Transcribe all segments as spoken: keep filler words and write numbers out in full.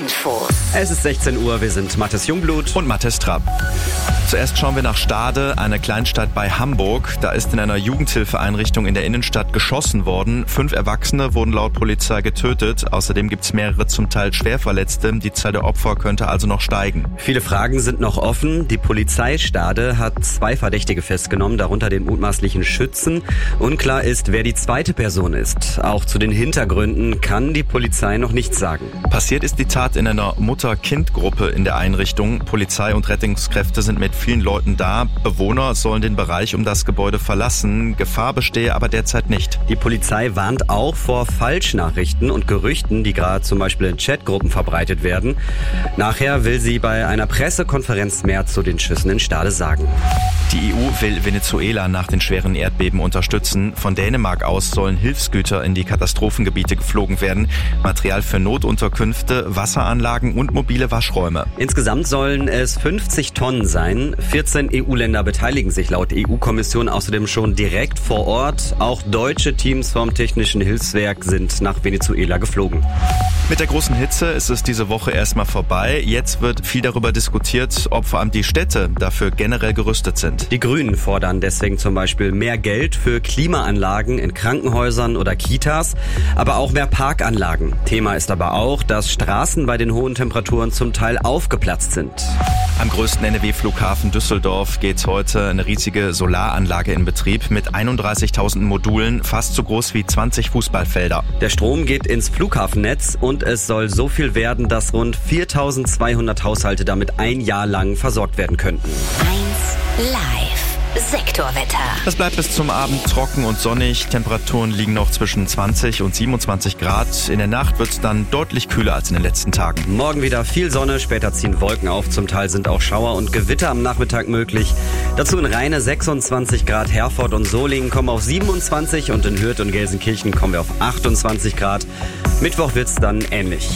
Infos. Es ist sechzehn Uhr, wir sind Mathis Jungblut und Mathis Trapp. Zuerst schauen wir nach Stade, eine Kleinstadt bei Hamburg. Da ist in einer Jugendhilfeeinrichtung in der Innenstadt geschossen worden. Fünf Erwachsene wurden laut Polizei getötet. Außerdem gibt es mehrere zum Teil Schwerverletzte. Die Zahl der Opfer könnte also noch steigen. Viele Fragen sind noch offen. Die Polizei Stade hat zwei Verdächtige festgenommen, darunter den mutmaßlichen Schützen. Unklar ist, wer die zweite Person ist. Auch zu den Hintergründen kann die Polizei noch nichts sagen. Passiert ist die Tat in einer Mutter-Kind-Gruppe in der Einrichtung. Polizei und Rettungskräfte sind mit vielen Leuten da. Bewohner sollen den Bereich um das Gebäude verlassen. Gefahr bestehe aber derzeit nicht. Die Polizei warnt auch vor Falschnachrichten und Gerüchten, die gerade zum Beispiel in Chatgruppen verbreitet werden. Nachher will sie bei einer Pressekonferenz mehr zu den Schüssen in Stade sagen. Die E U will Venezuela nach den schweren Erdbeben unterstützen. Von Dänemark aus sollen Hilfsgüter in die Katastrophengebiete geflogen werden. Material für Notunterkünfte, Wasseranlagen und mobile Waschräume. Insgesamt sollen es fünfzig Tonnen sein. vierzehn E U-Länder beteiligen sich laut E U-Kommission außerdem schon direkt vor Ort. Auch deutsche Teams vom Technischen Hilfswerk sind nach Venezuela geflogen. Mit der großen Hitze ist es diese Woche erstmal vorbei. Jetzt wird viel darüber diskutiert, ob vor allem die Städte dafür generell gerüstet sind. Die Grünen fordern deswegen zum Beispiel mehr Geld für Klimaanlagen in Krankenhäusern oder Kitas, aber auch mehr Parkanlagen. Thema ist aber auch, dass Straßen bei den hohen Temperaturen zum Teil aufgeplatzt sind. Am größten N R W-Flughafen Düsseldorf geht heute eine riesige Solaranlage in Betrieb mit einunddreißigtausend Modulen, fast so groß wie zwanzig Fußballfelder. Der Strom geht ins Flughafennetz und es soll so viel werden, dass rund viertausendzweihundert Haushalte damit ein Jahr lang versorgt werden könnten. eins live. Sektorwetter. Es bleibt bis zum Abend trocken und sonnig. Temperaturen liegen noch zwischen zwanzig und siebenundzwanzig Grad. In der Nacht wird es dann deutlich kühler als in den letzten Tagen. Morgen wieder viel Sonne, später ziehen Wolken auf. Zum Teil sind auch Schauer und Gewitter am Nachmittag möglich. Dazu in Rheine sechsundzwanzig Grad, Herford und Solingen kommen auf siebenundzwanzig und in Hürth und Gelsenkirchen kommen wir auf achtundzwanzig Grad. Mittwoch wird's dann ähnlich.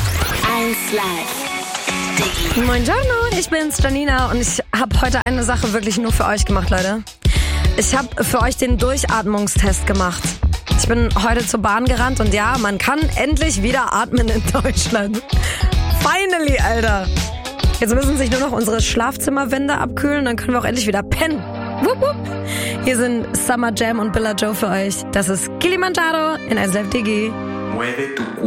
eins live. Buongiorno, ich bin's, Janina, und ich habe heute eine Sache wirklich nur für euch gemacht, Leute. Ich habe für euch den Durchatmungstest gemacht. Ich bin heute zur Bahn gerannt und ja, man kann endlich wieder atmen in Deutschland. Finally, Alter. Jetzt müssen sich nur noch unsere Schlafzimmerwände abkühlen, dann können wir auch endlich wieder pennen. Wupp, wupp. Hier sind Summer Jam und Billa Joe für euch. Das ist Kilimanjaro in S F D G. Mueve tu